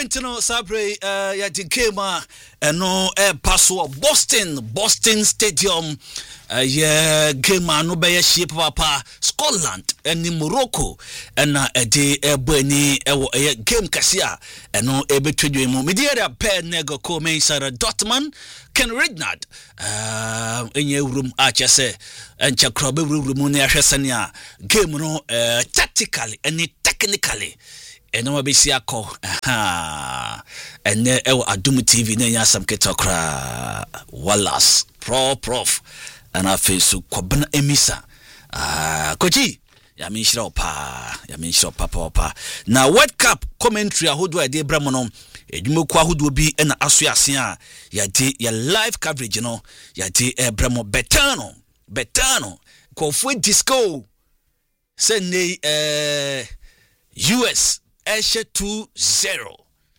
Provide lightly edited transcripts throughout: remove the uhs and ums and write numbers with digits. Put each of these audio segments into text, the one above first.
Entino Sabre ya dikema eno paso Boston Stadium ya game no be shape papa Scotland and Morocco and de ebani game kasia eno ebetwedwe mu media pair nego ko Sarah Dortmund Ken Regnard enye room achese encha krobe room ne ahwesania game no tactically and technically eno abesi akọ ene ewo Adum TV na nya sam ketokra Wallace prof ana fesu kwabna emisa koji ya minshira opa na World Cup commentary ahodo ade bramono edwumeku ahodo bi na asoase a ya de ya live coverage no ya de bramo betano ko disco sene US Eshe 2-0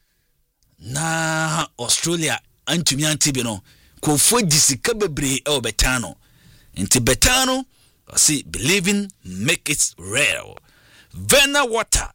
na Australia antumi antibi no ko disika bebre betano inti betano see believing make it real. Vena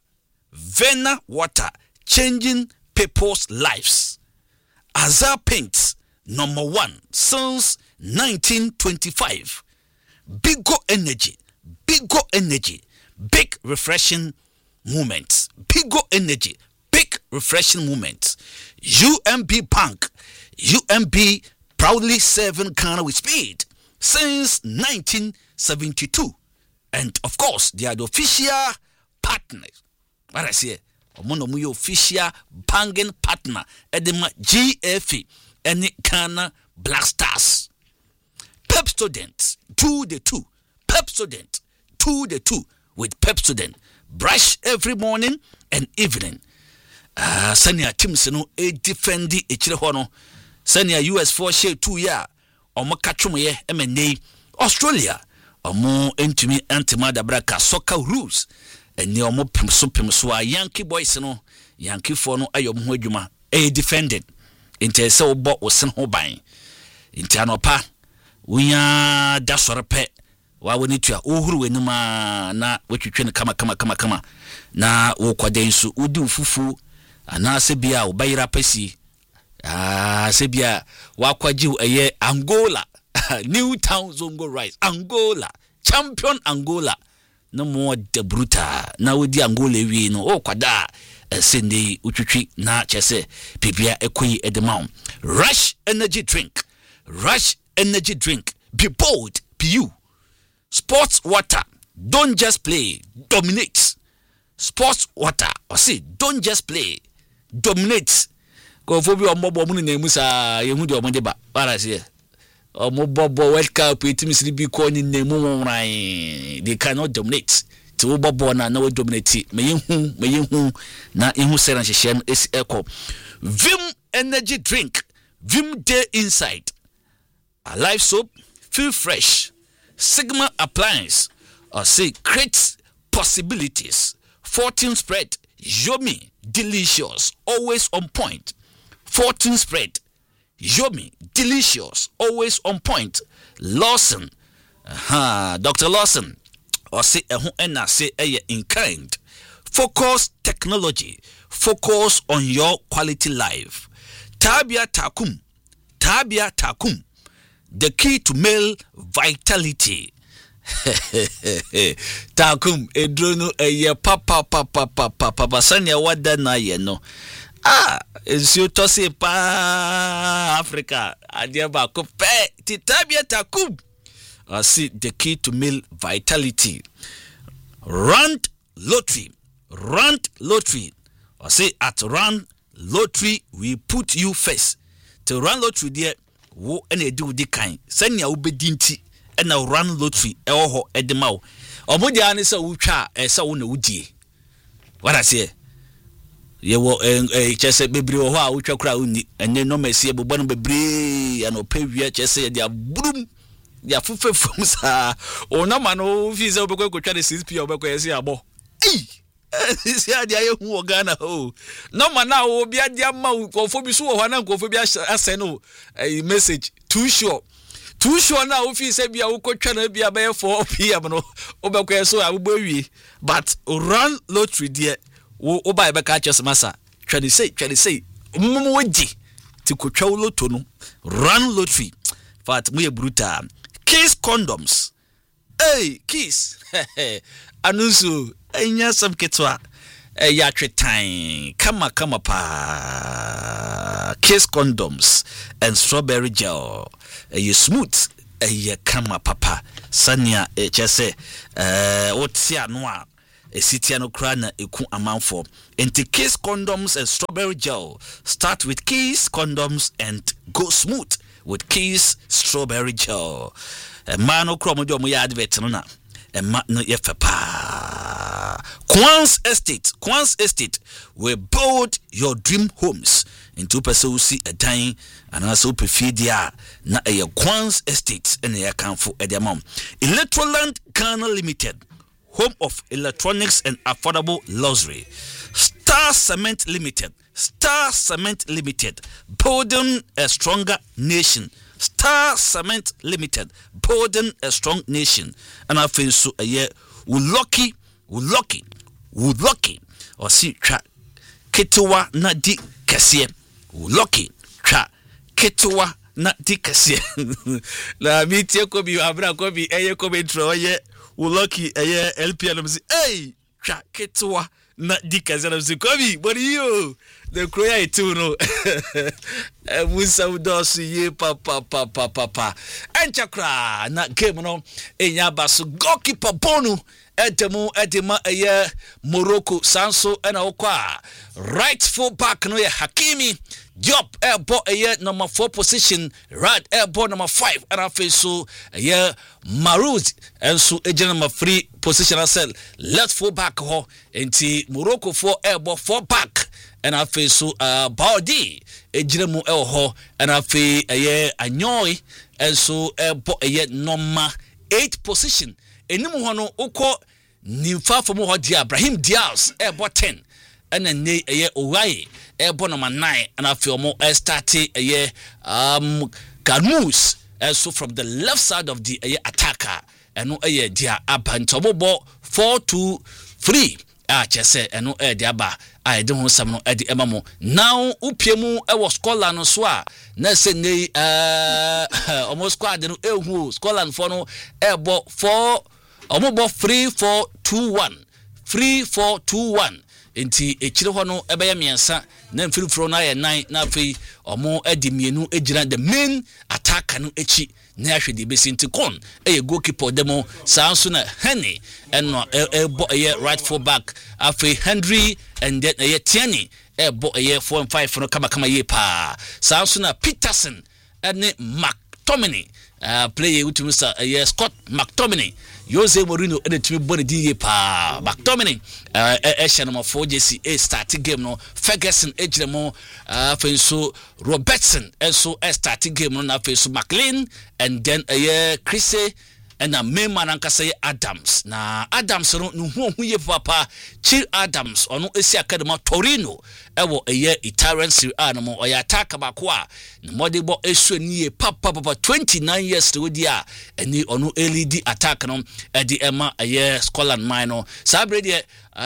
water changing people's lives. Azar Paints #1 since 1925. Big energy, big refreshing moments. Big energy, big refreshing moments. UMB Bank, UMB proudly serving Ghana with speed since 1972, and of course they are the official partners. What I say, omono official banking partner edema GFA and Ghana Black Stars. Pepsodent 2-2. Pepsodent 2-2 with Pepsodent. Brush every morning and evening. Senior teams no defendi echire hono. Senior US4 share 2 year. Omo kachumoye MNA Australia omo entumi antimada braka soccer rules eni omo pimso a Yankee boys no Yankee for no ayom ho adwuma defended inte se obo wosen ho ban inte anopa wunya da sorepe wa woni tua ohuru wenuma na wetwetwe ne kama na wo kwadensu udi ufufu ana se bia obayira pesi sebia wakwaji eye Angola New Town Zongo Rise Angola champion Angola no more de bruta na wodi Angola wi no kwada sende utwitwi na chese pipia ekoyi edemam Rush energy drink be bold be you sports water don't just play dominate sports water or say don't just play dominate ko fobi omobo mu ne musa yehu de omode ba para se omobo World Cup teams bi ko ni nemu ran they cannot dominate to bobo na dominate me yehu na yehu seran hye no esi eko Vim energy drink Vim day inside Alive soap feel fresh Sigma appliance or say creates possibilities 14 spread yummy delicious always on point 14 spread yummy delicious always on point Lawson Dr. Lawson or say say in kind focus technology focus on your quality life Tabia Takum the key to male vitality Takum edrono papa sanya wada na ye no ensio to se pa Africa adia ba ko pe Tabia Takum see the key to male vitality Rand Lottery or say at Rand Lottery we put you first to Rand Lottery there wo ene di udi kan sanya obedinti ena Rand Lottery ho edema omodi ani se wutwa se wo na wudie what I say ye wo chese bebre ho a wutwa kura uni ene no mesi ebobọ no bebre ya no pewia chese dia brum dia fufefum sa ona ma no fi se obekọ kotwa de 6p obekọ yesi abo isi adia ye hu Ghana ho no ma na obi adia ma nkofo bi so ho na nkofo bi asend no message too sure na ofi se bia ukotwa na bia be 4 pm no obekọ so abugbo wi but Rand Lottery there wo buy be catch us massa try to say mmoji ti kotwa loto no run lottery fat mu ye brutal Kiss condoms hey Kiss anusu enya sam ketwa ya twetan kama pa Kiss condoms and strawberry gel you smooth kama papa sania chese wotia no a esitia no kra na eku amanfo enti Kiss condoms and strawberry gel. Start with Kiss condoms and go smooth with Kiss strawberry gel. Man no kra mo do mo ya advert no na ma no ye fepa. Quans Estate will build your dream homes into person see a dying and also perfidia na a Quans Estate and a canfo at their mom. Electroland Ghana Limited, home of electronics and affordable luxury. Star Cement Limited, building a stronger nation. Star Cement Limited, building a strong nation. And I feel so a year lucky or see tra ketua na di kasie lucky tra ketua na di kasie la mi tie ko bi abra ko bi eye ko be tro ye lucky eye LP no say hey tra ketua na di kasie no say ko bi but you the croya itu no musa udosu ye papa enchakra na game no enya baso goalkeeper bonu edema eye Morocco Sanso ena okwa right full back no ye Hakimi Diop airborne eye number 4 position right airborne number 5 and afi so eye Marouz enso ege number 3 position asel left full back ho enti Morocco 4 airborne 4 back and afi so Baudi ejire mu ho and afi eye Anyoy enso airborne eye number 8 position enimu hono uko nimfa from ho dia Ibrahim Diaz ebo 10 ena nei eye Owaye ebo number 9 and afio mo start eye Garmus so from the left side of the attacker eno eye dia abantobo 4-2-3 chese eno dia ba I don't want some no edi emamo now upiemu was Scotland so a na se nei almost squad no ehu Scotland for no ebo 4 omobo 3-4-2-1 enti echire ho no ebeye miensa na mfirifro na ye 9 na afei omo edi mienu ejira the main attacker no echi na ahwede besi nti kon goalkeeper demo sanso na Henry eno ebo right full back afei Henry and then Tierney ebo 4 and 5 no kama ye pa sanso na Peterson ene McTominay player utumi sa Scott McTominay Jose Mourinho ene tumi bone di pa McTominay number 4 JC starting game no Ferguson ejremo fenso Robertson so starting game no na fenso McLean and then Chris and a main man ankasa Adams na Adams no hu ye papa Chill Adams ono esi academy Torino ewo Italian Serie A no mo attack ba ko a modebo esu ni ye papa 29 years to dia eni ono LED attack no edi ema Scotland mine sabrede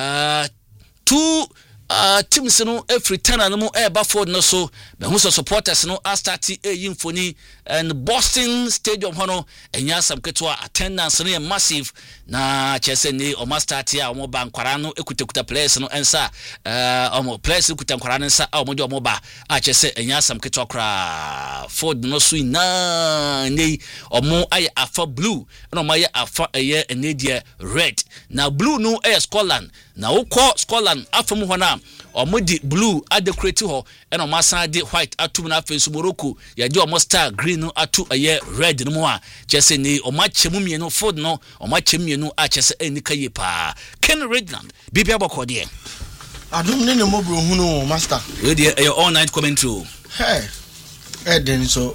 2 teams no every 10 no Baford no so be who supporters no start yimfoni and Boston Stadium hono enya sam ketwa attendance no massive na chese ni o start here o ba nkwara no ekutekuta players no ensa o players ekuta nkwara no ensa o mo de o ba chese enya sam ketwa kra Ford no so na nei o mo aye afa blue no ma ye afa enedia red na blue no Scotland na ukọ Scotland afam ho na omodi blue adequate ho ena omasa de white atum na afensu Morocco ya de omosta green no atu red no mo a chese ni omachemu mienu Ford no omachemu mienu a chese enika ye pa Ken Redland bibia bokode adum ne mo bro hunu master we dey all night commentary then so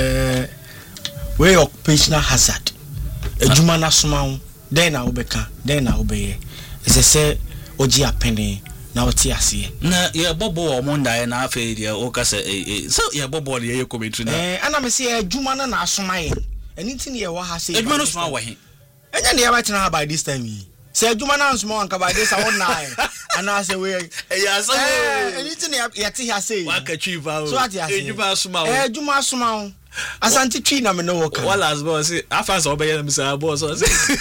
we occupational hazard ejuma na soma then na obeka then na obeye say oji apene na oti ase na ye bobo o monda na afa dia o kase so ye bobo le ye commentary na ana me say ejuma na asoma ye anything ye wa ha say ejuma no soma wa he enya ne ya ba tena by this time yi say adwuma na nso anka ba dey say won na and I say we anything yati here say waka twi ba so ati ase adwuma soma wo adwuma soma wo asante twi na me no wo ka wala as boss afa so obeye na say boss so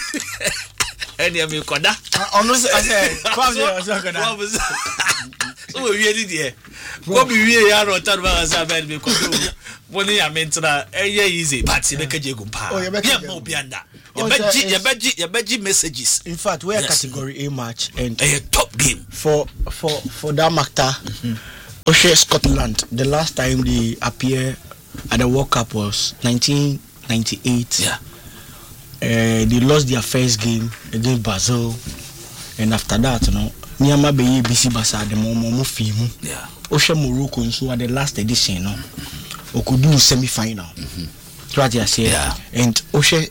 any am koda ono say come here so koda so we really there go be we ya ro tan ba say ba be kodo woni ya mentra easy but se be kaje go pa ya mo bianda ya beji messages. In fact, we are category A match and a top game for that matter. Oshe Scotland. The last time they appear at the World Cup was 1998. Yeah. They lost their first game against Brazil, and after that, Niama Beye BC Basa the Momo Fimu. Yeah. Oshe Morocco so at the last edition, Okudu semi-final. What you say? Yeah. And Oshe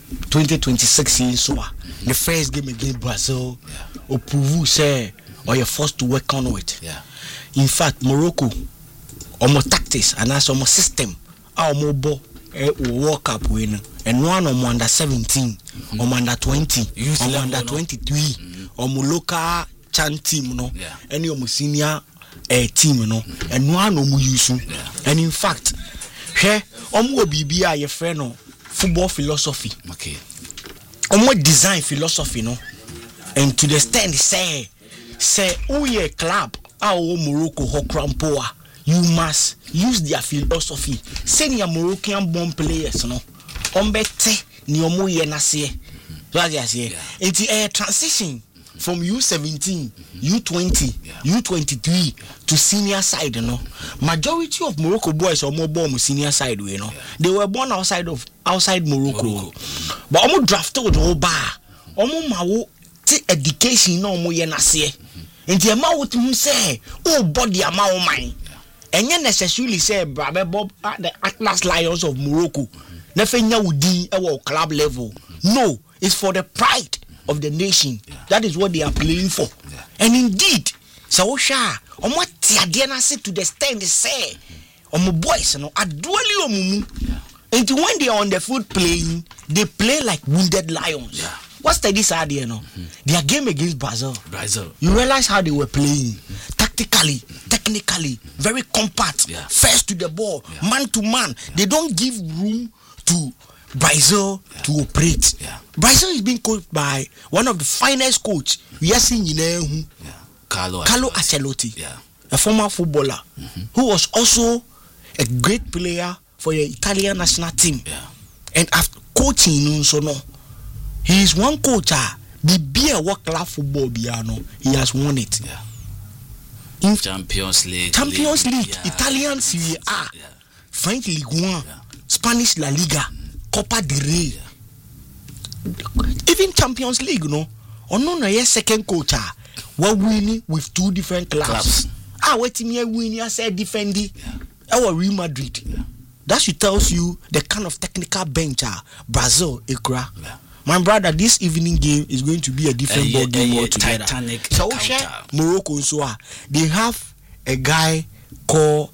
2026 in Soa, the first game against Brazil, Opuvu say, or you're forced to work on it. Yeah. In fact, Morocco, almost tactics and as almost system, our mobile World Cup winner, and one on under 17, on under 20, on under 23, on local chan team, any of senior team, and one on Muyusu. And in fact, here, Omo BBI, your friend, football philosophy. Okay. Omo design philosophy, and to the extent say we club our Morocco ho crampoa, you must use their philosophy. Senior Moroccan born players, ombete ni omo ye na se. What you say? It's a transition from U17, U20, U23 to senior side, Majority of Morocco boys are more born senior side, They were born outside Morocco. But omo drafted the bar. Omo mawo take education no mo ye na se. Enti e ma wo tim say, oh body ama wo man. Enye necessarily say Brabe Bob the Atlas Lions of Morocco. Na fenya wudi e wo club level. No, it's for the pride of the nation. That is what they are playing for. And indeed, so sha omo tiade na say to the stand say omo boys aduali omumu. And when they are on the field playing, they play like wounded lions. What's the idea Their game against Brazil. You realize how they were playing tactically, technically, very compact, first to the ball, man to man. They don't give room to Brazil to operate. Brazil is being coached by one of the finest coach we are seeing in Carlo Ancelotti, a former footballer who was also a great player for the Italian national team. And after coaching, he is one coach. The beer work club football piano. He has won it. In Champions League, Italian Serie A, French Ligue 1, Spanish La Liga, Copa del Rey, even Champions League. Second coach. We're winning with two different clubs. Waiting here winning. I said defending our Real Madrid. That should tells you the kind of technical bench Brazil Ikra. My brother, this evening game is going to be a different ball game altogether. So Morocco they have a guy called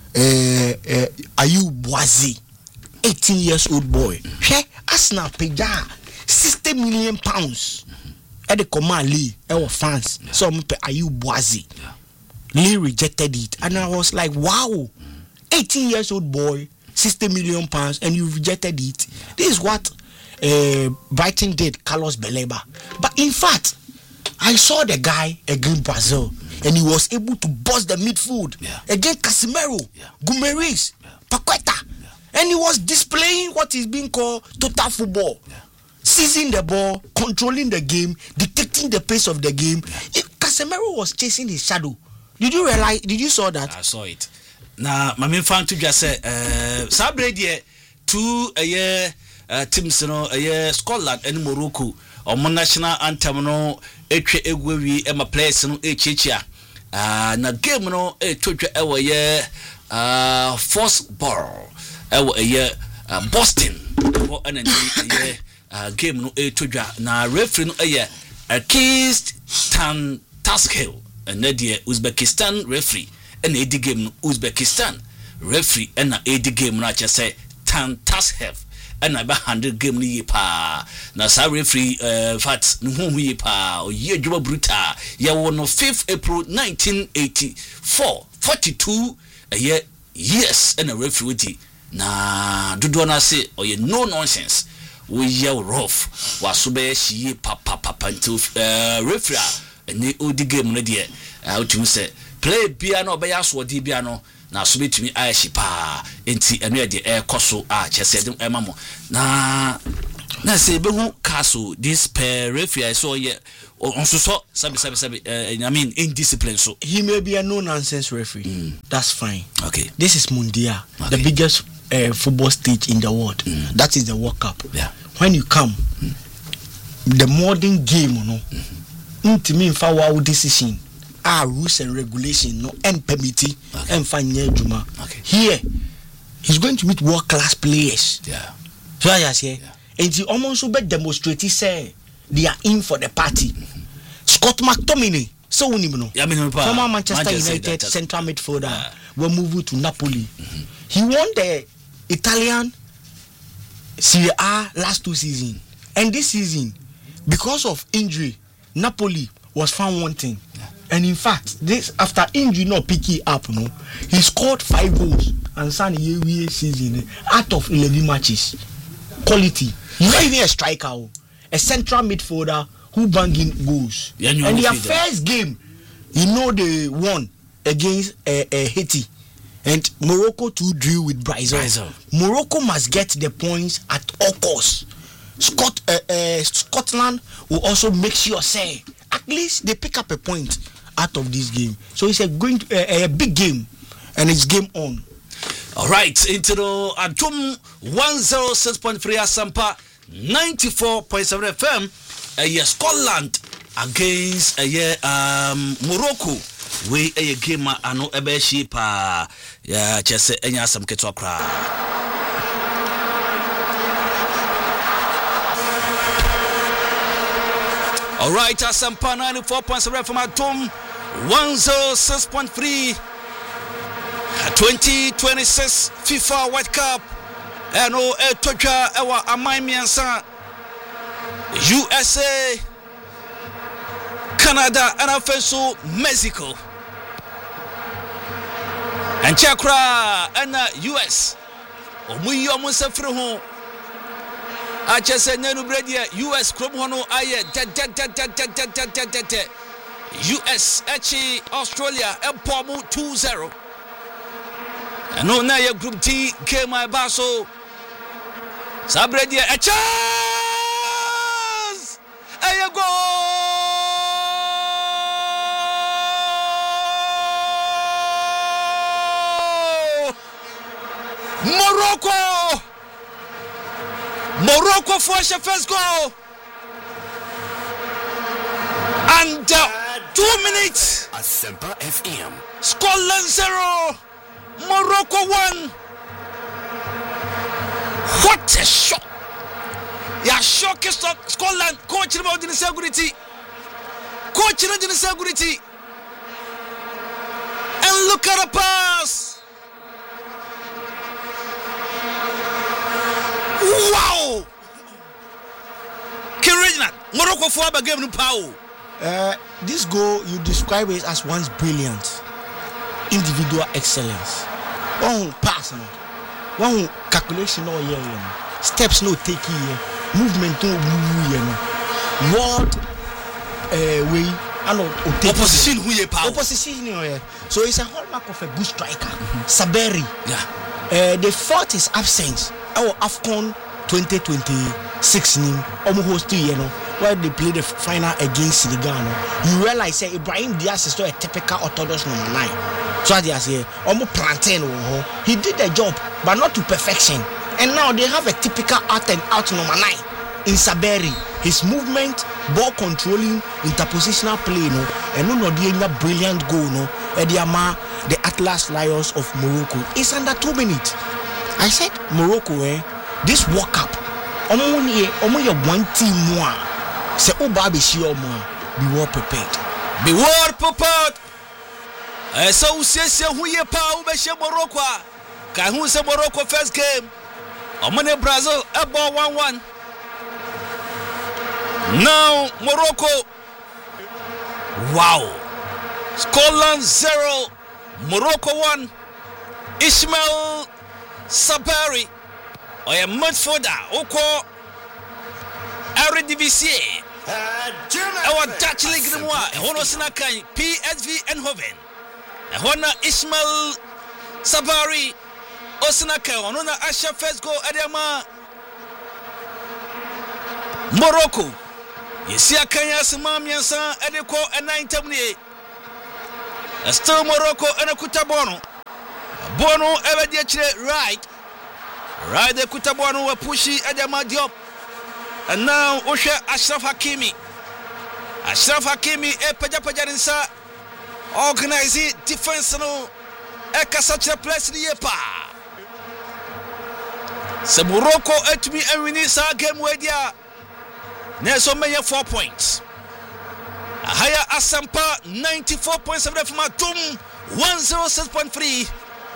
Ayou Boazi, 18 years old boy. Arsenal paid 60 million pounds at the command Lee fans. So Ayou Boazi. Lee rejected it, and I was like, wow, 18 years old boy, 60 million pounds, and you rejected it. This is what Brighton did, Carlos Baleba. But in fact, I saw the guy against Brazil, and he was able to bust the midfield against Casemiro, Gumeris, Paqueta, and he was displaying what is being called total football, seizing the ball, controlling the game, dictating the pace of the game. Casemiro was chasing his shadow. Did you realize? Did you saw that? I saw it. Now, my main fan to just say, Sabre two a year teams, a year Scotland and Morocco, or my national anthem, no, Egwe, Emma Place, no, Chicha. Na game, no, a toja our year, first ball, our year, Boston, and a year, game, no, a toja. Na referee, no, a year, a kissed Tan Taskhill. And Nadia Uzbekistan referee and AD game Uzbekistan referee and AD game not just say Tan Taskhill and I handle game ni pa na sa referee fat no hu yi pa o ye djuma bruta ya wono 5th April 1984 42 years and a referee na dodo na say o ye no nonsense we ye rough waso be hie papa until referee any odi game no de outumi say play bia no be yaso di bia no na so betumi ayeshi pa enti eno ye de koso chese dem emamo na say be hu castle this per referee so ye onso sabi I mean indiscipline so he may be a no nonsense referee. That's fine. Okay, this is Mundial, the biggest football stage in the world. That is the World Cup. Yeah, when you come the modern game ntimi mfa wa decision rules and regulation no permit and fanya juma. Here he's going to meet world class players. Yeah, so I say and he almost be demonstrate say they are in for the party. Scott McTominay, so we know. Former Manchester United central midfielder, will move to Napoli. He won the Italian Serie A last 2 seasons, and this season, because of injury, Napoli was found wanting. And in fact, this after injury not picking up, he scored 5 goals and signed a season out of 11 matches. Quality. He's not even a striker, a central midfielder who banging goals. And their first game, they won against Haiti. And Morocco to drew with Brazil. Morocco must get the points at all costs. Scotland will also make sure say at least they pick up a point out of this game. So it's a big game, and it's game on. All right, into the Atom 106.3 Asampa 94.7 FM. Scotland against Morocco. We a game ano ebe shipa ya chese enya sam keto kra. All right, Asampa 94.7 from Atom 106.3 2026 FIFA World Cup eno etotwa ewa amamiansa USA, Canada, and also Mexico. And Chakra and US. Omuyi omunse firi ho. Ache se nenu bredia US krom ho no aye US echi Australia empomu 2-0. And no na ye group D game my baso. Sabredia a chance. Aye go. Morocco for the first goal. And 2 minutes. Asempa FM. Scotland 0. Morocco 1. What a shot. Yeah, shock Scotland. Coach about the security. Coach about the security. And look at the pass. Wow! Kirina, Morocco for a game no power. This goal you describe it as one's brilliant individual excellence. One pass, one calculation no here, steps no taking here, movement no move. What way? Opposition who ye power. Opposition here. So it's a hallmark of a good striker. Saberi. Yeah. They fought his absence. Our AFCON 2026 almost 2 years where they played the final against Senegal. You realize that Ibrahim Diaz is still a typical orthodox number 9. So I say almost plantain. He did the job, but not to perfection. And now they have a typical out and out number 9 in Saberi. His movement, ball controlling, interpositional play, and no brilliant goal, the Atlas Lions of Morocco is under 2 minutes. I said Morocco, this World Cup, only one team more. Say Obabi Shioma, be well prepared. Be well prepared. So say who ye power be Morocco. Can who say Morocco first game? Omane Brazil a ball 1-1. Now Morocco. Wow. Scotland 0, Morocco 1. Ismail Sabari. Oya midfielder Oko Eredivisie. Our Dutch League Noir. Hono Sinakai PSV Eindhoven. Hona Ismail Sabari. Osinakai. Honona Asha first goal Adama Morocco. Yesi akanya simam yansa edeko enantam ne. Still Morocco enakuta bono. Bono ebedi akire right. Right de kuta bono we pushi Adama Diop. And now Osha Ashraf Hakimi. Ashraf Hakimi paja nsa organize defense no e kasacha place ni yepa. Se Morocco etumi enwini sa game we dia. Nelson Meyer 4 points. Higher Asampa 94.7 from Atum 106.3.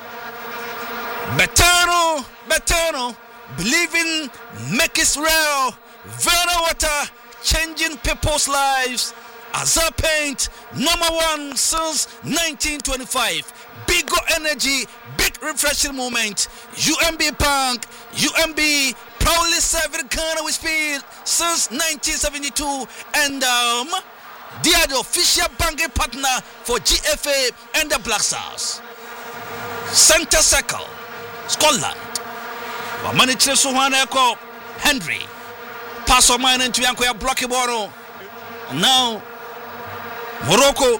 Betano, believing make Israel, Vera Water, changing people's lives. Azar Paint, #1 since 1925. Big energy, big refreshing moment. UMB Punk, UMB proudly serving Ghana with speed since 1972, and they are the official banking partner for GFA and the Black Stars. Center Circle, Scotland. Wamanichire Suhana Eko Henry. Pass on mine into Yankoya Blocky Boro. Now Morocco.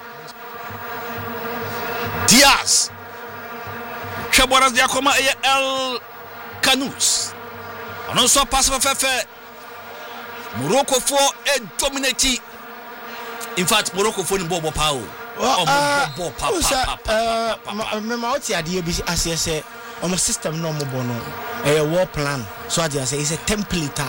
Diaz. Chaboras Diakoma El Kanous. And also pass of Fefe. Morocco for a dominating. In fact, Morocco for Bobo Pau. My system no bono. A war plan. So I just say it's a template.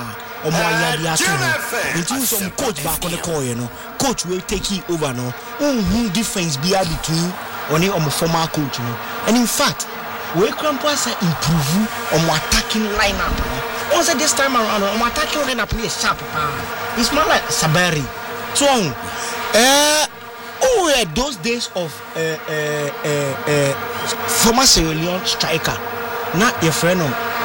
Until some coach back on the call, you know. Coach will take it over no. Difference be between only on the former coach, you know. And in fact, we can improve on my attacking lineup. Also this time around, on my attacking lineup play sharp. It's more like Sabari. So those days of former Sierra Leone striker, not your friend.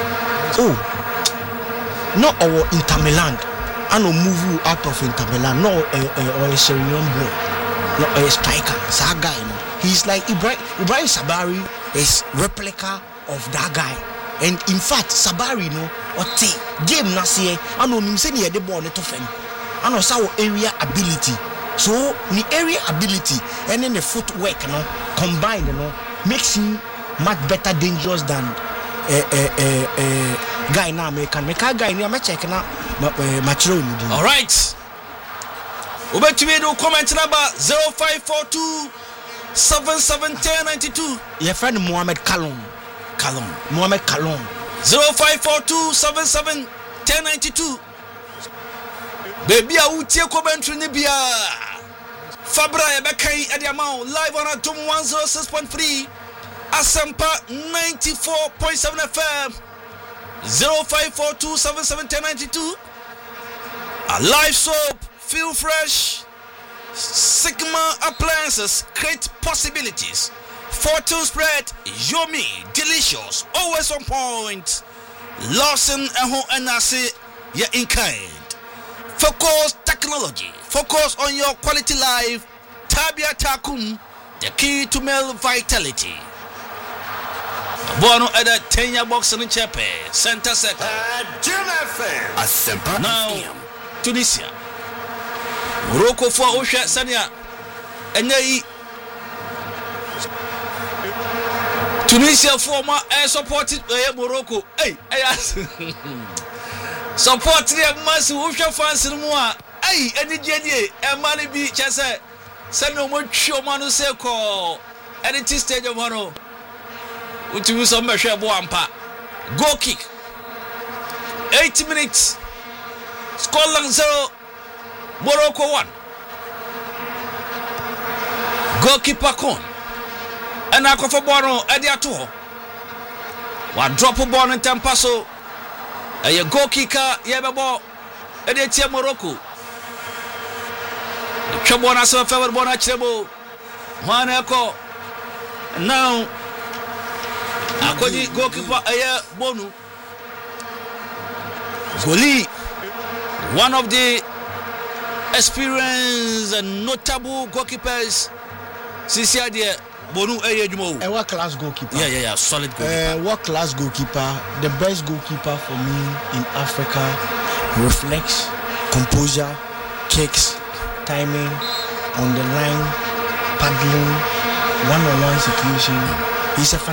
Not our Inter Milan. I no move you out of Inter Milan. No, or a Sierra Leone boy, not a striker. That guy, you know. He's like Ibrahim Sabari is replica of that guy. And in fact, Sabari, you know, what game nasi, I know him saying he had the ball net of him. I know our area ability. So the area ability and then the footwork, you know, combined, you know, makes him much better dangerous than guy now American. Make a guy near my check now. All right. Over to me, do comment number 0542 771092. Your friend Mohamed Kalon. Mohamed Kalon. 0542 771092. Baby, I will take commentary Nibia. Fabra Ebekai Ediamau live on Atom 106.3. Asampa 94.7 FM. 0542 771092. A live soap, feel fresh. Sigma appliances create possibilities. Fortune spread, yummy, delicious, always on point. Lawson and Nasi, you're in kind. Focus technology. Focus on your quality life. Tabia Takum, the key to male vitality. Bono at a 10-year box in Chepe, Center Circle. Now, Tunisia. Morocco for Osha Sanya. And they Tunisia former air supported Morocco. Hey, support the massive Osha fans in Moa. Hey, any JD, and Mali Beach, I said, send no more show Manu Seko. At the stage of Mono. Which was some measure Boampa. Goal kick. 80 minutes. Scotland 0. Morocco 1. Goalkeeper Kon. And I go for Bono at the Ato. One drop of ball in Tempaso. A goal kicker, Yababo, and it's Morocco. Chabona so favor Bona Chebo. One echo. Now, Akoni goalkeeper Aya Bonu. Goli, one of the experienced and notable goalkeepers. Sisi Ade Bonu Aya Jumo. A world class goalkeeper. Yeah, solid goalkeeper. World class goalkeeper, the best goalkeeper for me in Africa. Reflex, composure, kicks, timing, on the line, paddling, one-on-one situation. He's a